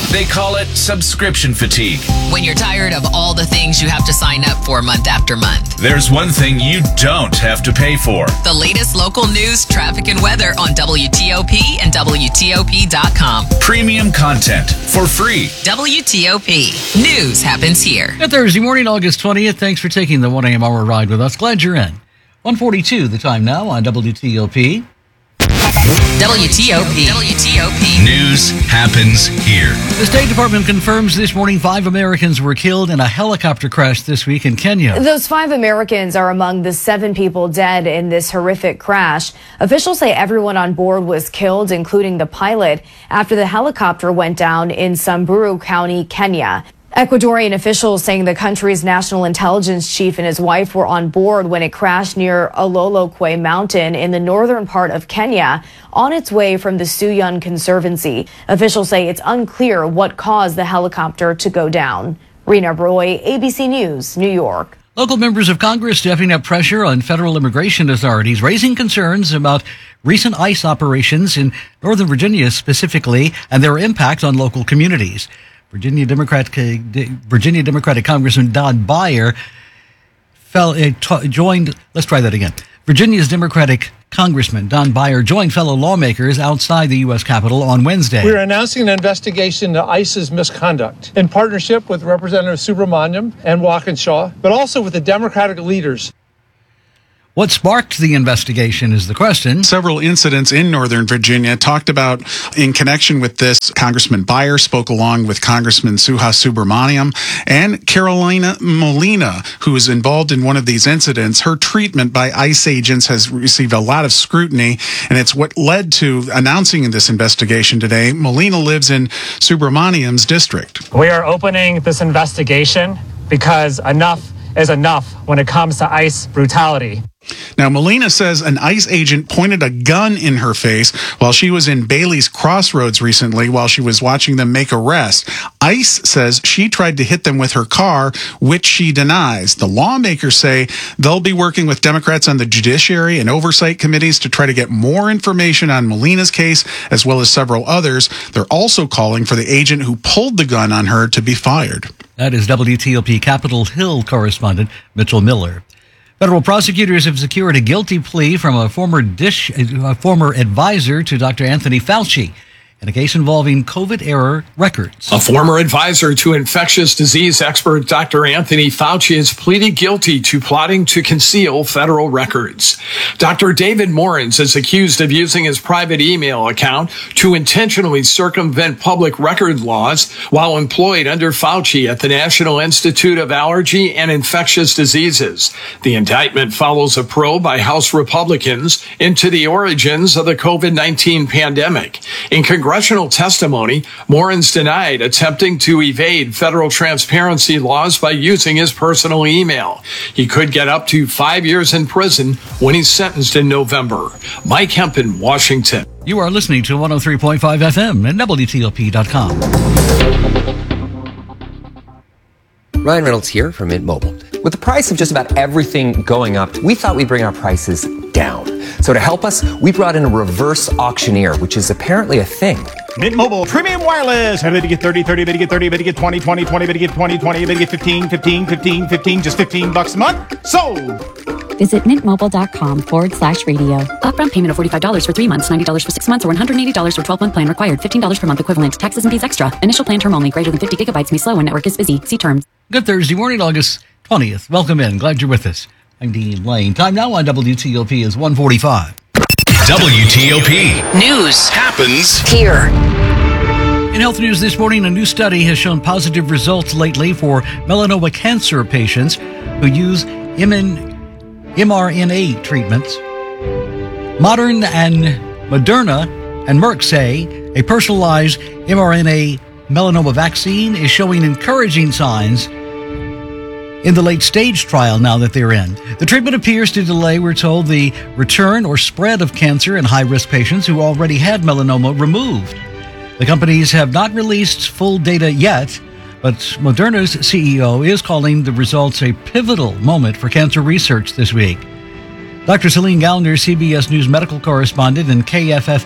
They call it subscription fatigue. When you're tired of all the things you have to sign up for month after month. There's one thing you don't have to pay for. The latest local news, traffic, and weather on WTOP and WTOP.com. Premium content for free. WTOP. News happens here. Good Thursday morning, August 20th. Thanks for taking the 1 a.m. hour ride with us. Glad you're in. 1:42 the time now on WTOP. WTOP. News happens here. The State Department confirms this morning 5 Americans were killed in a helicopter crash this week in Kenya. Those 5 Americans are among the 7 people dead in this horrific crash. Officials say everyone on board was killed, including the pilot, after the helicopter went down in Samburu County, Kenya. Ecuadorian officials saying the country's national intelligence chief and his wife were on board when it crashed near Ololokwe Mountain in the northern part of Kenya on its way from the Suyun Conservancy. Officials say it's unclear what caused the helicopter to go down. Rena Roy, ABC News, New York. Local members of Congress stepping up pressure on federal immigration authorities, raising concerns about recent ICE operations in Northern Virginia specifically and their impact on local communities. Virginia Democratic Congressman Don Beyer joined. Let's try that again. Virginia's Democratic Congressman Don Beyer joined fellow lawmakers outside the U.S. Capitol on Wednesday. We're announcing an investigation into ICE's misconduct in partnership with Representative Subramaniam and Walkinshaw, but also with the Democratic leaders. What sparked the investigation is the question. Several incidents in Northern Virginia talked about in connection with this. Congressman Beyer spoke along with Congressman Suha Subramaniam and Carolina Molina, who is involved in one of these incidents. Her treatment by ICE agents has received a lot of scrutiny, and it's what led to announcing this investigation today. Molina lives in Subramaniam's district. We are opening this investigation because enough is enough when it comes to ICE brutality. Now, Molina says an ICE agent pointed a gun in her face while she was in Bailey's Crossroads recently while she was watching them make arrests. ICE says she tried to hit them with her car, which she denies. The lawmakers say they'll be working with Democrats on the Judiciary and Oversight Committees to try to get more information on Molina's case, as well as several others. They're also calling for the agent who pulled the gun on her to be fired. That is WTOP Capitol Hill correspondent Mitchell Miller. Federal prosecutors have secured a guilty plea from a former advisor to Dr. Anthony Fauci in a case involving COVID-era records. A former advisor to infectious disease expert Dr. Anthony Fauci has pleaded guilty to plotting to conceal federal records. Dr. David Morens is accused of using his private email account to intentionally circumvent public record laws while employed under Fauci at the National Institute of Allergy and Infectious Diseases. The indictment follows a probe by House Republicans into the origins of the COVID-19 pandemic. In congressional testimony, Morens denied attempting to evade federal transparency laws by using his personal email. He could get up to 5 years in prison when he's sentenced in November. Mike Hempen, Washington. You are listening to 103.5 FM and WTOP.com. Ryan Reynolds here from Mint Mobile. With the price of just about everything going up, we thought we'd bring our prices down. So to help us, we brought in a reverse auctioneer, which is apparently a thing. Mint Mobile Premium Wireless. How did you get 30, 30, bid you get 30, bid you get 20, 20, 20, bid you get 20, 20, bid you get 15, 15, 15, 15, just $15 a month? Sold! Visit mintmobile.com/radio. Upfront payment of $45 for 3 months, $90 for 6 months, or $180 for 12-month plan required. $15 per month equivalent. Taxes and fees extra. Initial plan term only. Greater than 50 gigabytes may slow when network is busy. See terms. Good Thursday morning, August 20th. Welcome in. Glad you're with us. I'm Dean Lane. Time now on WTOP is 1:45. WTOP. News happens here. In health news this morning, a new study has shown positive results lately for melanoma cancer patients who use mRNA treatments. Moderna and Merck say a personalized mRNA melanoma vaccine is showing encouraging signs in the late-stage trial now that they're in. The treatment appears to delay, we're told, the return or spread of cancer in high-risk patients who already had melanoma removed. The companies have not released full data yet, but Moderna's CEO is calling the results a pivotal moment for cancer research this week. Dr. Celine Gallagher, CBS News medical correspondent and KFF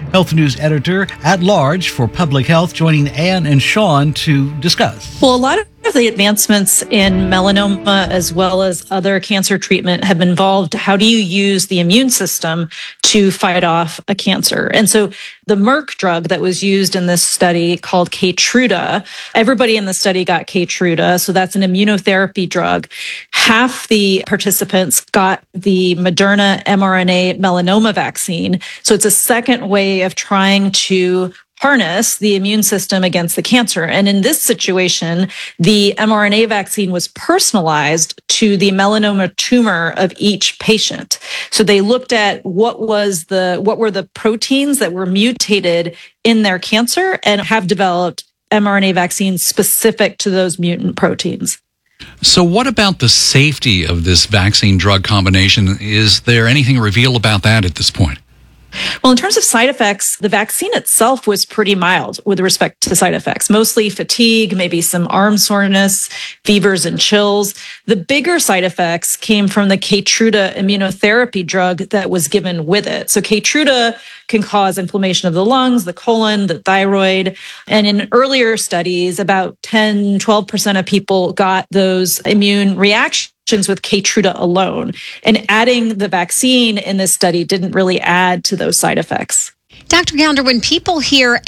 Health News Editor at Large for Public Health, joining Ann and Sean to discuss. Well, a lot of the advancements in melanoma as well as other cancer treatment have involved how do you use the immune system to fight off a cancer. And so the Merck drug that was used in this study called Keytruda, everybody in the study got Keytruda. So that's an immunotherapy drug. Half the participants got the Moderna mRNA melanoma vaccine. So it's a second way of trying to harness the immune system against the cancer. And in this situation, the mRNA vaccine was personalized to the melanoma tumor of each patient. So they looked at what were the proteins that were mutated in their cancer and have developed mRNA vaccines specific to those mutant proteins. So what about the safety of this vaccine drug combination? Is there anything revealed about that at this point? Well, in terms of side effects, the vaccine itself was pretty mild with respect to side effects, mostly fatigue, maybe some arm soreness, fevers and chills. The bigger side effects came from the Keytruda immunotherapy drug that was given with it. So Keytruda can cause inflammation of the lungs, the colon, the thyroid. And in earlier studies, about 10-12% of people got those immune reactions with Keytruda alone. And adding the vaccine in this study didn't really add to those side effects. Dr. Gounder, when people hear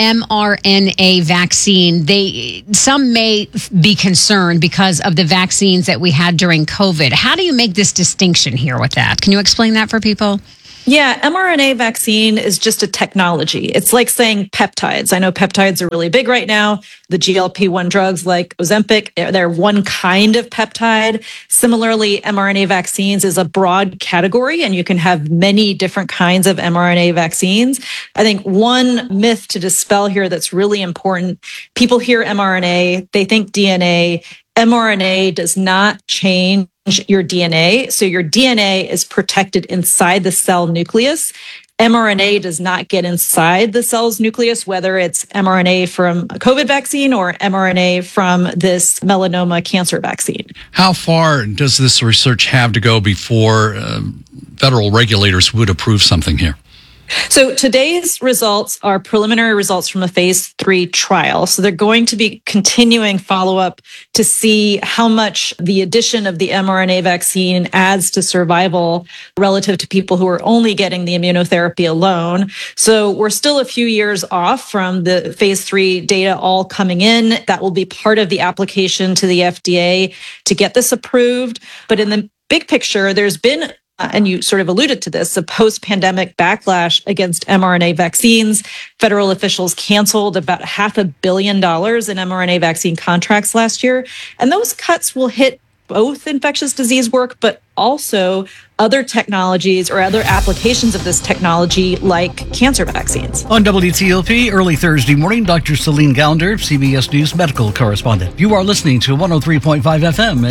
mRNA vaccine, some may be concerned because of the vaccines that we had during COVID. How do you make this distinction here with that? Can you explain that for people? Yeah, mRNA vaccine is just a technology. It's like saying peptides. I know peptides are really big right now. The GLP-1 drugs like Ozempic, they're one kind of peptide. Similarly, mRNA vaccines is a broad category, and you can have many different kinds of mRNA vaccines. I think one myth to dispel here that's really important, people hear mRNA, they think DNA. mRNA does not change your DNA. So your DNA is protected inside the cell nucleus. mRNA does not get inside the cell's nucleus, whether it's mRNA from a COVID vaccine or mRNA from this melanoma cancer vaccine. How far does this research have to go before federal regulators would approve something here? So today's results are preliminary results from a phase 3 trial. So they're going to be continuing follow-up to see how much the addition of the mRNA vaccine adds to survival relative to people who are only getting the immunotherapy alone. So we're still a few years off from the phase 3 data all coming in. That will be part of the application to the FDA to get this approved. But in the big picture, there's been and you sort of alluded to this, a post-pandemic backlash against mRNA vaccines. Federal officials canceled about $500 million in mRNA vaccine contracts last year. And those cuts will hit both infectious disease work, but also other technologies or other applications of this technology like cancer vaccines. On WTOP, early Thursday morning, Dr. Celine Gounder, CBS News medical correspondent. You are listening to 103.5 FM and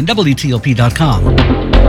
WTOP.com.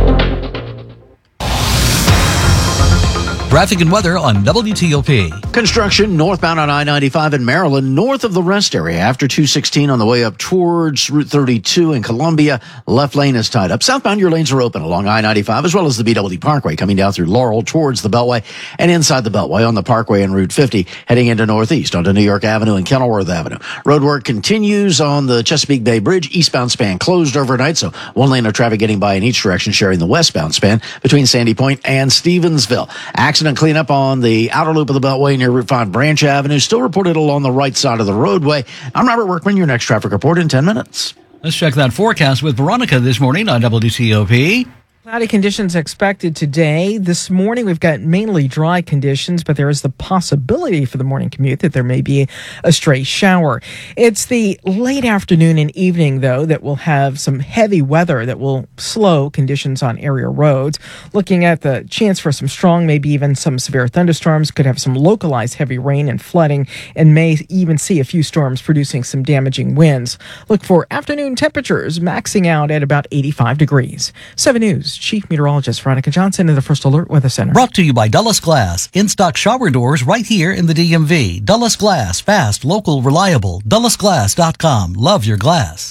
Traffic and weather on WTOP. Construction northbound on I-95 in Maryland, north of the rest area. After 216 on the way up towards Route 32 in Columbia, left lane is tied up. Southbound, your lanes are open along I-95 as well as the BW Parkway coming down through Laurel towards the Beltway and inside the Beltway on the Parkway and Route 50 heading into northeast onto New York Avenue and Kenilworth Avenue. Road work continues on the Chesapeake Bay Bridge. Eastbound span closed overnight, so one lane of traffic getting by in each direction, sharing the westbound span between Sandy Point and Stevensville. Accident cleanup on the outer loop of the Beltway near Route 5 Branch Avenue, still reported along the right side of the roadway. I'm Robert Workman, your next traffic report in 10 minutes. Let's check that forecast with Veronica this morning on WTOP. Cloudy conditions expected today. This morning, we've got mainly dry conditions, but there is the possibility for the morning commute that there may be a stray shower. It's the late afternoon and evening, though, that will have some heavy weather that will slow conditions on area roads. Looking at the chance for some strong, maybe even some severe thunderstorms, could have some localized heavy rain and flooding, and may even see a few storms producing some damaging winds. Look for afternoon temperatures maxing out at about 85 degrees. 7 News Chief Meteorologist Veronica Johnson in the First Alert Weather Center. Brought to you by Dulles Glass. In-stock shower doors right here in the DMV. Dulles Glass. Fast, local, reliable. DullesGlass.com. Love your glass.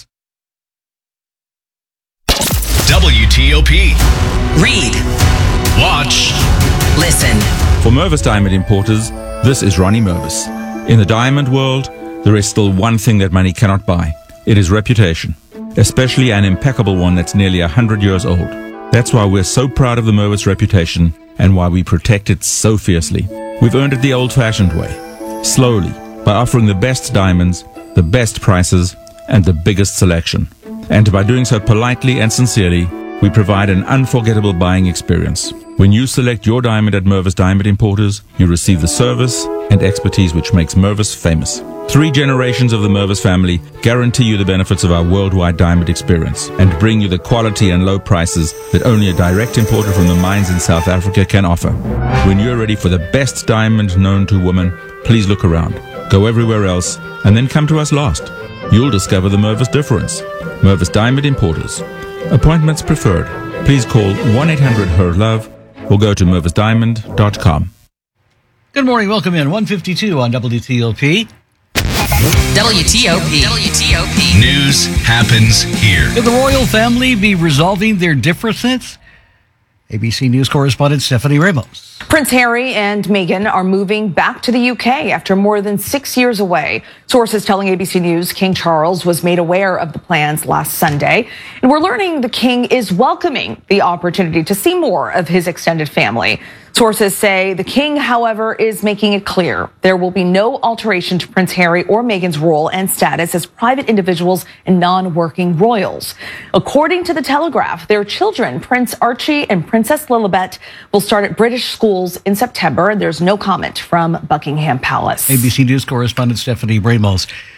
WTOP. Read. Watch. Listen. For Mervis Diamond Importers, this is Ronnie Mervis. In the diamond world, there is still one thing that money cannot buy. It is reputation, especially an impeccable one that's nearly 100 years old. That's why we're so proud of the Mervis reputation and why we protect it so fiercely. We've earned it the old-fashioned way, slowly, by offering the best diamonds, the best prices, and the biggest selection. And by doing so politely and sincerely, we provide an unforgettable buying experience. When you select your diamond at Mervis Diamond Importers, you receive the service and expertise which makes Mervis famous. 3 generations of the Mervis family guarantee you the benefits of our worldwide diamond experience and bring you the quality and low prices that only a direct importer from the mines in South Africa can offer. When you're ready for the best diamond known to woman, please look around. Go everywhere else and then come to us last. You'll discover the Mervis difference. Mervis Diamond Importers. Appointments preferred. Please call 1-800-HER-LOVE or go to mervisdiamond.com. Good morning. Welcome in. 152 on WTOP. WTOP. News happens here. Could the royal family be resolving their differences? ABC News correspondent Stephanie Ramos. Prince Harry and Meghan are moving back to the UK after more than 6 years away. Sources telling ABC News King Charles was made aware of the plans last Sunday. And we're learning the king is welcoming the opportunity to see more of his extended family. Sources say the king, however, is making it clear there will be no alteration to Prince Harry or Meghan's role and status as private individuals and non-working royals. According to the Telegraph, their children, Prince Archie and Princess Lilibet, will start at British schools in September. There's no comment from Buckingham Palace. ABC News correspondent Stephanie Ramos.